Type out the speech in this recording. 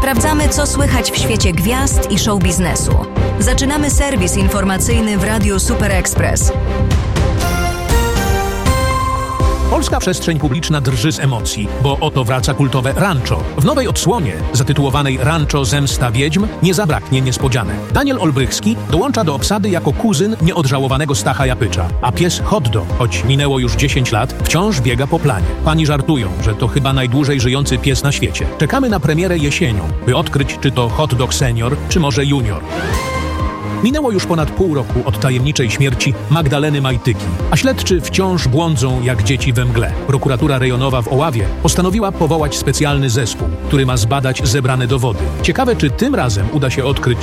Sprawdzamy, co słychać w świecie gwiazd i show biznesu. Zaczynamy serwis informacyjny w Radiu Super Express. Polska przestrzeń publiczna drży z emocji, bo oto wraca kultowe Rancho. W nowej odsłonie, zatytułowanej Rancho Zemsta Wiedźm, nie zabraknie niespodzianek. Daniel Olbrychski dołącza do obsady jako kuzyn nieodżałowanego Stacha Japycza, a pies Hotdog, choć minęło już 10 lat, wciąż biega po planie. Pani żartują, że to chyba najdłużej żyjący pies na świecie. Czekamy na premierę jesienią, by odkryć, czy to Hotdog senior, czy może junior. Minęło już ponad pół roku od tajemniczej śmierci Magdaleny Majtyki, a śledczy wciąż błądzą jak dzieci we mgle. Prokuratura rejonowa w Oławie postanowiła powołać specjalny zespół, który ma zbadać zebrane dowody. Ciekawe, czy tym razem uda się odkryć,